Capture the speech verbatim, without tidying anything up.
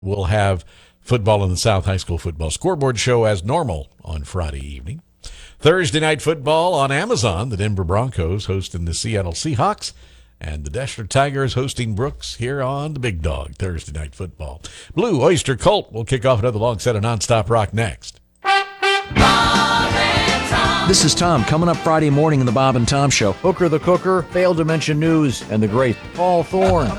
we'll have football in the South High School football scoreboard show as normal on Friday evening. Thursday night football on Amazon. The Denver Broncos hosting the Seattle Seahawks, and the Deshler Tigers hosting Brooks here on the Big Dog. Thursday night football. Blue Oyster Cult will kick off another long set of nonstop rock next. This is Tom. Coming up Friday morning in the Bob and Tom Show. Hooker the Cooker, failed to mention news, and the great Paul Thorne.